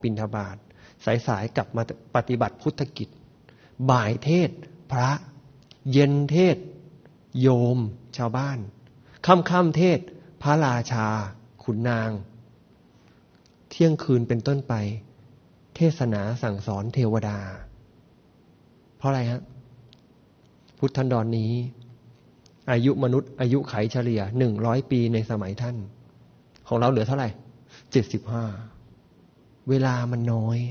บิณฑบาตสายๆกลับมาปฏิบัติพุทธกิจบ่ายเทศพระเย็นเทศโยมชาวบ้านค่ำเทศพระราชาขุนนางเที่ยงคืนเป็นต้นไปเทศนาสั่งสอนเทวดาเพราะอะไรฮะพุทธันดรนี้อายุมนุษย์อายุไขเฉลี่ย100 ปีในสมัยท่านของเราเหลือเท่าไหร่75เวลามันน้อย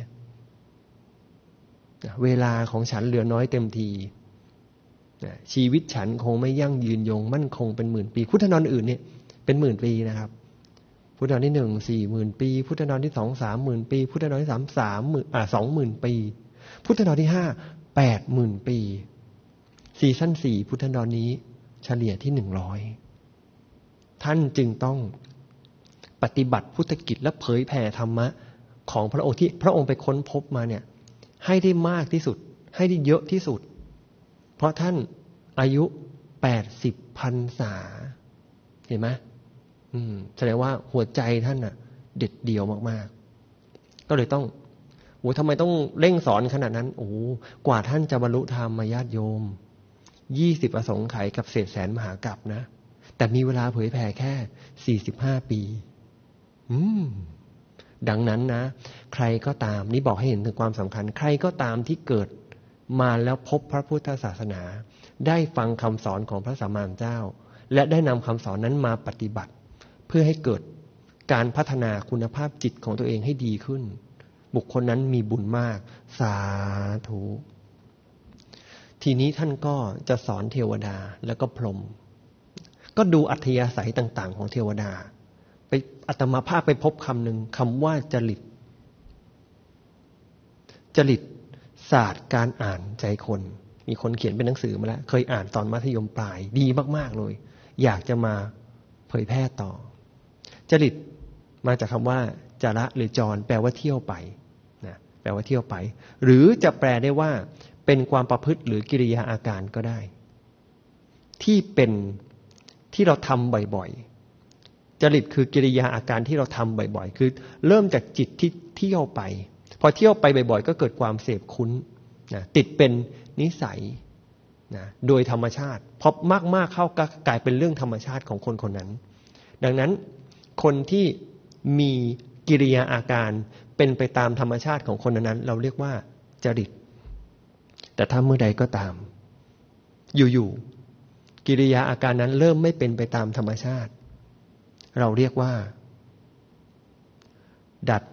เวลาของฉันเหลือน้อยเต็มทีชีวิตฉันคงไม่ยั่งยืนยงมั่นคงเป็นหมื่นปีพุทธันดรอื่นเนี่ยเป็นหมื่นปีนะครับพุทธันดรที่1 40,000 ปีพุทธันดรที่2 30,000 ปีพุทธันดรที่3 20,000 ปีพุทธันดรที่5 80,000 ปีซีซั่น4พุทธันดรนี้เฉลี่ยที่100ท่านจึงต้องปฏิบัติพุทธกิจและเผยแผ่ธรรมะของพระองค์ที่พระองค์ไปค้นพบมาเนี่ยให้ได้มากที่สุดให้ได้เยอะที่สุดเพราะท่านอายุ80 พรรษาเห็นไหมแสดงว่าหัวใจท่านน่ะเด็ดเดี่ยวมากๆก็เลยต้องทำไมต้องเร่งสอนขนาดนั้นกว่าท่านจะบรรลุธรรมมาญาติโยม20 อสงไขยกับเศษแสนมหากัปนะแต่มีเวลาเผยแผ่แค่45 ปีดังนั้นนะใครก็ตามนี่บอกให้เห็นถึงความสำคัญใครก็ตามที่เกิดมาแล้วพบพระพุทธศาสนาได้ฟังคำสอนของพระสัมมาสัมพุทธเจ้าและได้นำคำสอนนั้นมาปฏิบัติเพื่อให้เกิดการพัฒนาคุณภาพจิตของตัวเองให้ดีขึ้นบุคคลนั้นมีบุญมากสาธุทีนี้ท่านก็จะสอนเทวดาแล้วก็พรหมก็ดูอัธยาศัยต่างๆของเทวดาไปอาตมาภาพไปพบคำหนึ่งคำว่าจริตศาสตร์การอ่านใจคนมีคนเขียนเป็นหนังสือมาแล้วเคยอ่านตอนมัธยมปลายดีมากๆเลยอยากจะมาเผยแพร่ต่อจริตมาจากคำว่าจาระหรือจรแปลว่าเที่ยวไปนะแปลว่าเที่ยวไปหรือจะแปลได้ว่าเป็นความประพฤติหรือกิริยาอาการก็ได้ที่เราทำบ่อยๆจริตคือกิริยาอาการที่เราทำบ่อยๆคือเริ่มจากจิตที่เที่ยวไปพอเที่ยวไปบ่อยๆก็เกิดความเสพคุ้นนะติดเป็นนิสัยนะโดยธรรมชาติพอมากๆเข้าก็กลายเป็นเรื่องธรรมชาติของคนคนนั้นดังนั้นคนที่มีกิริยาอาการเป็นไปตามธรรมชาติของคนนั้นเราเรียกว่าจริตแต่ถ้าเมื่อใดก็ตามอยู่ๆกิริยาอาการนั้นเริ่มไม่เป็นไปตามธรรมชาติเราเรียกว่าดัด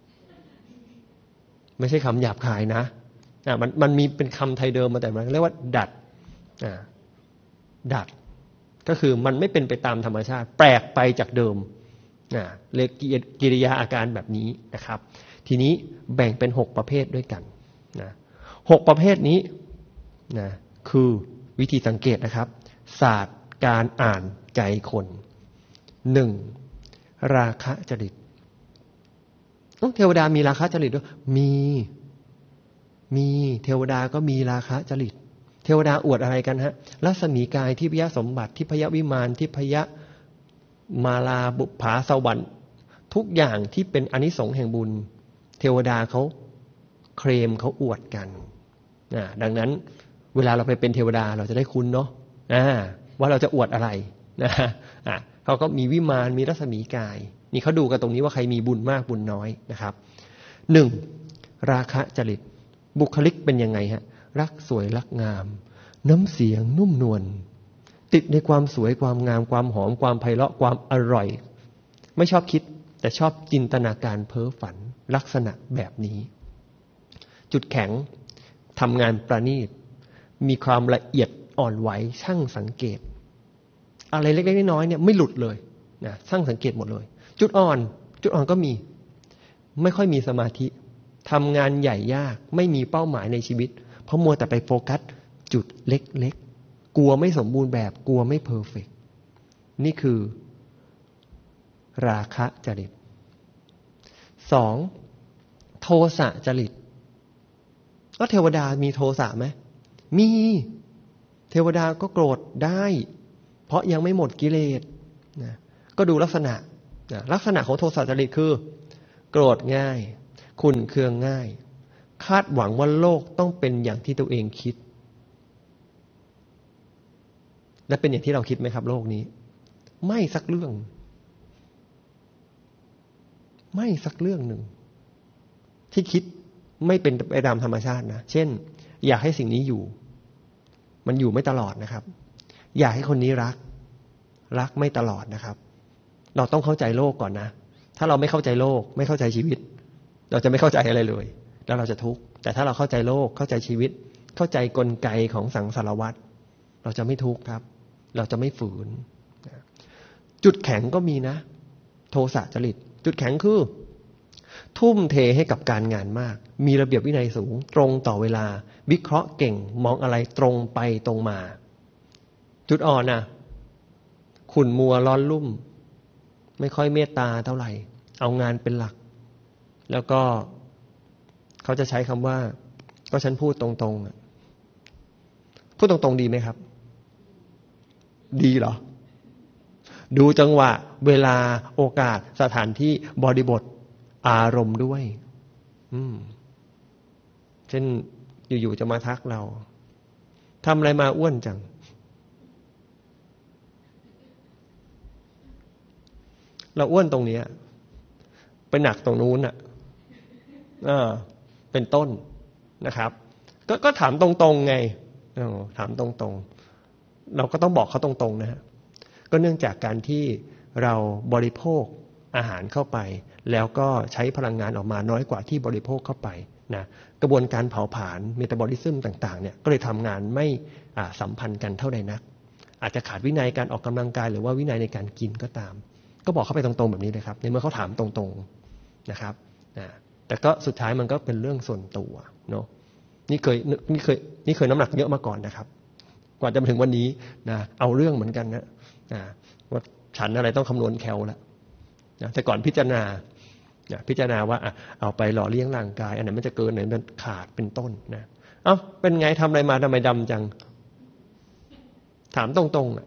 ไม่ใช่คำหยาบคายนะมันมีเป็นคำไทยเดิมมาแต่มันเรียกว่าดัดก็คือมันไม่เป็นไปตามธรรมชาติแปลกไปจากเดิมเรียกกิริยาอาการแบบนี้นะครับทีนี้แบ่งเป็น6ประเภทด้วยกัน6ประเภทนี้คือวิธีสังเกตนะครับศาสตร์การอ่านใจคน 1. ราคะจริตเทวดามีราคะจริตด้วยมีเทวดาก็มีราคะจริตเทวดาอวดอะไรกันฮะรัศมีกายทิพยสมบัติทิพยวิมานทิพยมาลาบุปผาสวรรค์ทุกอย่างที่เป็นอานิสงส์แห่งบุญเทวดาเขาเคลมเขาอวดกันดังนั้นเวลาเราไปเป็นเทวดาเราจะได้คุ้นเนาะว่าเราจะอวดอะไรเขาก็มีวิมานมีรัศมีกายนี่เขาดูกันตรงนี้ว่าใครมีบุญมากบุญน้อยนะครับ 1. ราคะจริตบุคลิกเป็นยังไงฮะรักสวยรักงามน้ำเสียงนุ่มนวลติดในความสวยความงามความหอมความไพเราะความอร่อยไม่ชอบคิดแต่ชอบจินตนาการเพ้อฝันลักษณะแบบนี้จุดแข็งทำงานประณีตมีความละเอียดอ่อนไหวช่างสังเกตอะไรเล็กๆน้อยๆเนี่ยไม่หลุดเลยนะช่างสังเกตหมดเลยจุดอ่อนก็มีไม่ค่อยมีสมาธิทำงานใหญ่ยากไม่มีเป้าหมายในชีวิตเพราะมัวแต่ไปโฟกัสจุดเล็กๆกลัวไม่สมบูรณ์แบบกลัวไม่เพอร์เฟกต์นี่คือราคะจริต 2. โทสะจริตแล้วเทวดามีโทสะไหมมีเทวดาก็โกรธได้เพราะยังไม่หมดกิเลสก็ดูลักษณะของโทสะจริตคือโกรธง่ายขุ่นเคืองง่ายคาดหวังว่าโลกต้องเป็นอย่างที่ตัวเองคิดและเป็นอย่างที่เราคิดไหมครับโลกนี้ไม่สักเรื่องไม่สักเรื่องหนึ่งที่คิดไม่เป็นไปตามธรรมชาตินะเช่นอยากให้สิ่งนี้อยู่มันอยู่ไม่ตลอดนะครับอยากให้คนนี้รักไม่ตลอดนะครับเราต้องเข้าใจโลกก่อนนะถ้าเราไม่เข้าใจโลกไม่เข้าใจชีวิตเราจะไม่เข้าใจอะไรเลยแล้วเราจะทุกข์แต่ถ้าเราเข้าใจโลกเข้าใจชีวิตเข้าใจกลไกของสังสารวัฏเราจะไม่ทุกข์ครับเราจะไม่ฝืนจุดแข็งก็มีนะโทสะจริตจุดแข็งคือทุ่มเทให้กับการงานมากมีระเบียบวินัยสูงตรงต่อเวลาวิเคราะห์เก่งมองอะไรตรงไปตรงมาจุดอ่อนนะขุ่นมัวร้อนลุ่มไม่ค่อยเมตตาเท่าไหร่เอางานเป็นหลักแล้วก็เขาจะใช้คำว่าก็ฉันพูดตรงๆพูดตรงๆดีไหมครับดีเหรอดูจังหวะเวลาโอกาสสถานที่บริบทอารมณ์ด้วยเช่นอยู่ๆจะมาทักเราทำอะไรมาอ้วนจังเราอ้วนตรงนี้ไปหนักตรงนู้นอ่ะเป็นต้นนะครับก็ถามตรงๆไงถามตรงๆเราก็ต้องบอกเขาตรงๆนะฮะก็เนื่องจากการที่เราบริโภคอาหารเข้าไปแล้วก็ใช้พลังงานออกมาน้อยกว่าที่บริโภคเข้าไปนะกระบวนการเผาผลาญเมตาบอลิซึมต่างๆเนี่ยก็เลยทำงานไม่สัมพันธ์กันเท่าใดนักอาจจะขาดวินัยการออกกำลังกายหรือว่าวินัยในการกินก็ตามก็บอกเข้าไปตรงๆแบบนี้เลยครับในเมื่อเขาถามตรงๆนะครับแต่ก็สุดท้ายมันก็เป็นเรื่องส่วนตัวเนาะนี่เคยน้ำหนักเยอะมาก่อนนะครับกว่าจะมาถึงวันนี้นะเอาเรื่องเหมือนกันนะว่าฉันอะไรต้องคำนวณแคลแล้วนะแต่ก่อนพิจารณาว่าเอาไปหล่อเลี้ยงร่างกายอันไหนมันจะเกินไหนมันขาดเป็นต้นนะเป็นไงทำอะไรมาทำไมดำจังถามตรงๆ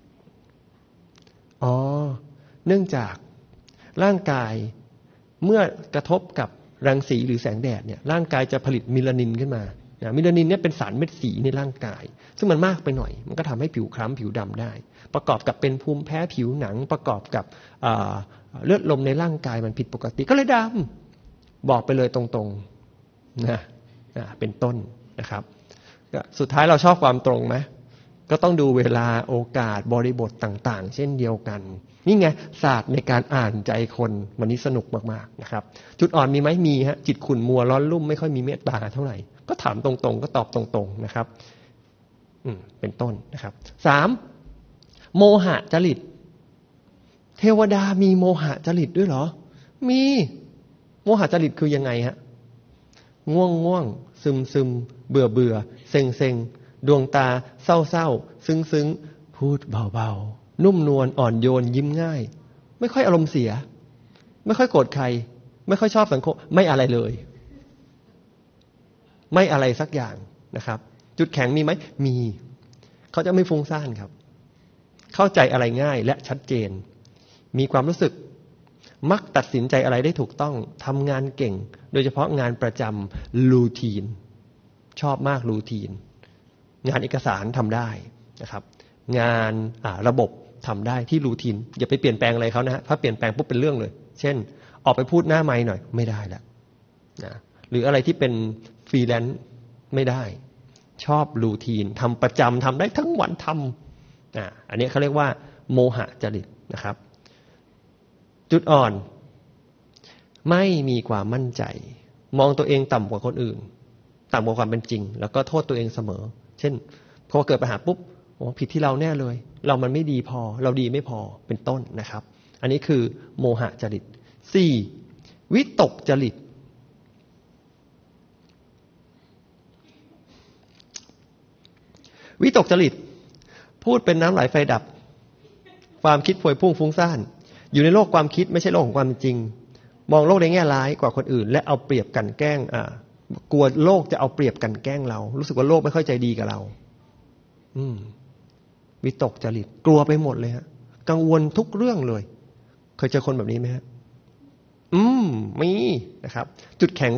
เนื่องจากร่างกายเมื่อกระทบกับรังสีหรือแสงแดดเนี่ยร่างกายจะผลิตมิลานินขึ้นมามิลานินเนี่ยเป็นสารเม็ดสีในร่างกายซึ่งมันมากไปหน่อยมันก็ทำให้ผิวคล้ำผิวดำได้ประกอบกับเป็นภูมิแพ้ผิวหนังประกอบกับเลือดลมในร่างกายมันผิดปกติก็เลยดำบอกไปเลยตรงๆนะเป็นต้นนะครับสุดท้ายเราชอบความตรงไหมก็ต้องดูเวลาโอกาสบริบทต่างๆเช่นเดียวกันนี่ไงศาสตร์ในการอ่านใจคนวันนี้สนุกมากๆนะครับจุดอ่อนมีไหมมีฮะจิตขุ่นมัวร้อนลุ่มไม่ค่อยมีเมตตาเท่าไหร่ก็ถามตรงๆก็ตอบตรงๆนะครับเป็นต้นนะครับ3โมหะจริตเทวดามีโมหะจริตด้วยเหรอมีโมหะจริตคือยังไงฮะง่วงซึมเบื่อเซ็งดวงตาเศร้าซึ้งพูดเบาๆนุ่มนวลอ่อนโยนยิ้มง่ายไม่ค่อยอารมณ์เสียไม่ค่อยโกรธใครไม่ค่อยชอบสังคมไม่อะไรเลยไม่อะไรสักอย่างนะครับจุดแข็งมีไหมมีเขาจะไม่ฟุ้งซ่านครับเข้าใจอะไรง่ายและชัดเจนมีความรู้สึกมักตัดสินใจอะไรได้ถูกต้องทำงานเก่งโดยเฉพาะงานประจำรูทีนชอบมากรูทีนงานเอกสารทำได้นะครับงานระบบทำได้ที่รูทีนอย่าไปเปลี่ยนแปลงอะไรเขานะฮะถ้าเปลี่ยนแปลงปุ๊บเป็นเรื่องเลยเช่นออกไปพูดหน้าไมค์หน่อยไม่ได้แล้วนะหรืออะไรที่เป็นฟรีแลนซ์ไม่ได้ชอบรูทีนทำประจำทำได้ทั้งวันทำอันนี้เขาเรียกว่าโมหะจริตนะครับจุดอ่อนไม่มีความมั่นใจมองตัวเองต่ำกว่าคนอื่นต่ำกว่าความเป็นจริงแล้วก็โทษตัวเองเสมอเช่นพอเกิดปัญหาปุ๊บผิดที่เราแน่เลยเรามันไม่ดีพอเราดีไม่พอเป็นต้นนะครับอันนี้คือโมหะจริต4วิตกจริตวิตกจริตพูดเป็นน้ำไหลไฟดับความคิดพวยพุ่งฟุ้งซ่านอยู่ในโลกความคิดไม่ใช่โลกของความจริงมองโลกในแง่ร้ายกว่าคนอื่นและเอาเปรียบกันแกล้งกลัวโลกจะเอาเปรียบกันแกล้งเรารู้สึกว่าโลกไม่ค่อยใจดีกับเราวิตกจริตกลัวไปหมดเลยฮะกังวลทุกเรื่องเลยเคยเจอคนแบบนี้ไหมฮะมีนะครับจุดแข็ง